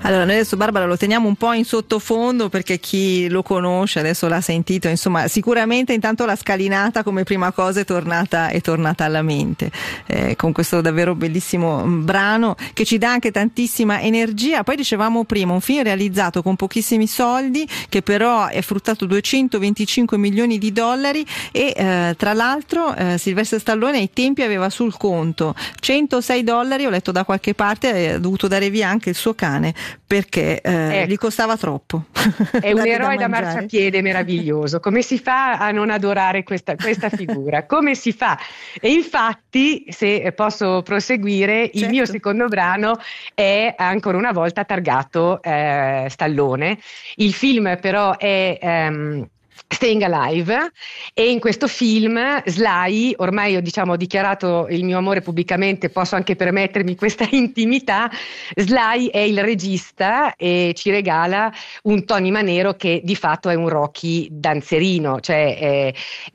Allora, noi adesso Barbara lo teniamo un po' in sottofondo perché chi lo conosce adesso l'ha sentito, insomma, sicuramente intanto la scalinata come prima cosa è tornata alla mente, con questo davvero bellissimo brano che ci dà anche tantissima energia. Poi dicevamo prima, un film realizzato con pochissimi soldi che però è fruttato 225 milioni di dollari e tra l'altro Sylvester Stallone ai tempi aveva sul conto $106, ho letto da qualche parte, ha dovuto dare via anche il suo cane perché gli costava troppo. È un eroe da marciapiede meraviglioso. Come si fa a non adorare questa figura? Come si fa? E infatti, se posso proseguire, certo. Il mio secondo brano è ancora una volta targato Stallone. Il film però è Staying Alive, e in questo film Sly, ormai ho dichiarato il mio amore pubblicamente, posso anche permettermi questa intimità, Sly è il regista e ci regala un Tony Manero che di fatto è un Rocky danzerino, cioè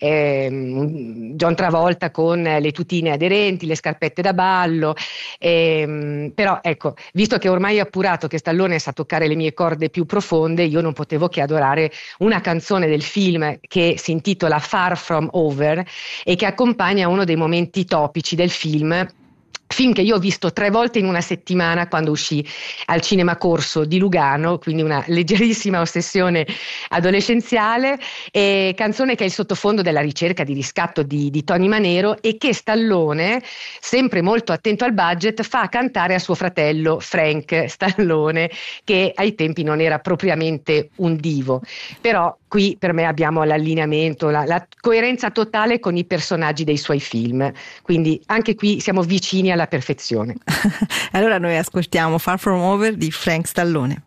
John Travolta con le tutine aderenti, le scarpette da ballo, però ecco, visto che ormai è appurato che Stallone sa toccare le mie corde più profonde, io non potevo che adorare una canzone del film che si intitola Far From Over e che accompagna uno dei momenti topici del film che io ho visto 3 volte in una settimana quando uscì al Cinema Corso di Lugano, quindi una leggerissima ossessione adolescenziale, e canzone che è il sottofondo della ricerca di riscatto di Tony Manero e che Stallone, sempre molto attento al budget, fa cantare a suo fratello Frank Stallone, che ai tempi non era propriamente un divo, però qui per me abbiamo l'allineamento, la coerenza totale con i personaggi dei suoi film, quindi anche qui siamo vicini alla perfezione. Allora noi ascoltiamo Far From Over di Frank Stallone.